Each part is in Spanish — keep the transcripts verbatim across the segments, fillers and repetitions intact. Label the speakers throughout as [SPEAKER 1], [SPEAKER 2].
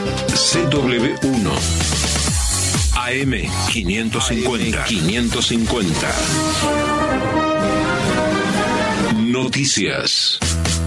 [SPEAKER 1] C W uno. A M quinientos cincuenta. quinientos cincuenta. Noticias.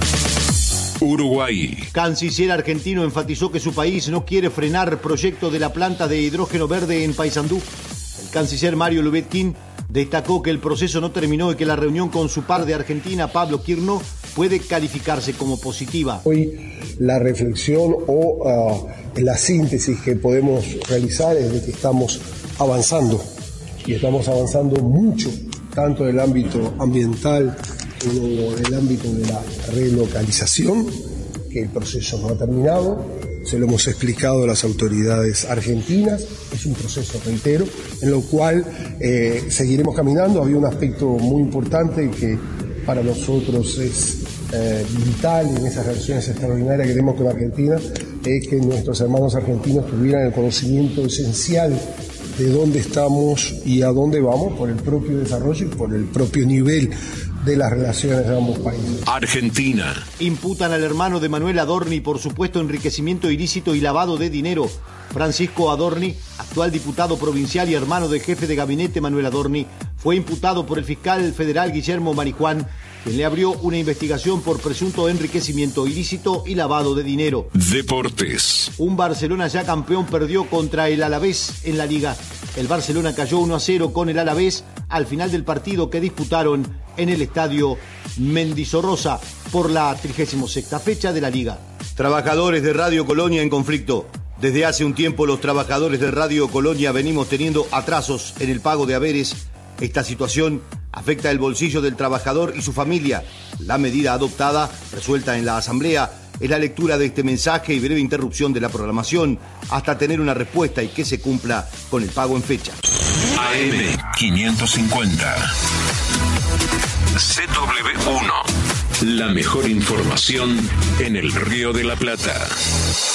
[SPEAKER 1] Uruguay.
[SPEAKER 2] Canciller argentino enfatizó que su país no quiere frenar proyecto de la planta de hidrógeno verde en Paysandú. El canciller Mario Lubetkin destacó que el proceso no terminó y que la reunión con su par de Argentina, Pablo Quirno, puede calificarse como positiva.
[SPEAKER 3] Hoy la reflexión o uh, la síntesis que podemos realizar es de que estamos avanzando y estamos avanzando mucho, tanto en el ámbito ambiental como en el ámbito de la relocalización, que el proceso no ha terminado. Se lo hemos explicado a las autoridades argentinas, es un proceso, reitero, en lo cual eh, seguiremos caminando. Había un aspecto muy importante que para nosotros es eh, vital en esas relaciones extraordinarias que tenemos con Argentina, es que nuestros hermanos argentinos tuvieran el conocimiento esencial de dónde estamos y a dónde vamos por el propio desarrollo y por el propio nivel de las relaciones de ambos países.
[SPEAKER 1] Argentina.
[SPEAKER 2] Imputan al hermano de Manuel Adorni por supuesto enriquecimiento ilícito y lavado de dinero. Francisco Adorni, actual diputado provincial y hermano del jefe de gabinete Manuel Adorni, fue imputado por el fiscal federal Guillermo Marijuán, quien le abrió una investigación por presunto enriquecimiento ilícito y lavado de dinero.
[SPEAKER 1] Deportes.
[SPEAKER 2] Un Barcelona ya campeón perdió contra el Alavés en la Liga. El Barcelona cayó uno a cero con el Alavés al final del partido que disputaron en el estadio Mendizorroza por la trigésima sexta fecha de la Liga. Trabajadores de Radio Colonia en conflicto. Desde hace un tiempo los trabajadores de Radio Colonia venimos teniendo atrasos en el pago de haberes. Esta situación afecta el bolsillo del trabajador y su familia. La medida adoptada, resuelta en la Asamblea, es la lectura de este mensaje y breve interrupción de la programación hasta tener una respuesta y que se cumpla con el pago en fecha.
[SPEAKER 1] A M quinientos cincuenta. C W uno. La mejor información en el Río de la Plata.